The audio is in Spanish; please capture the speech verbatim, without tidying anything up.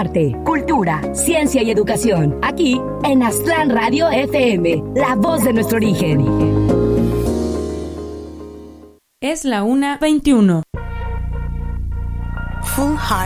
arte, cultura, ciencia y educación. Aquí en Aztlán Radio F M, la voz de nuestro origen. Es la una veintiuno. Full Heart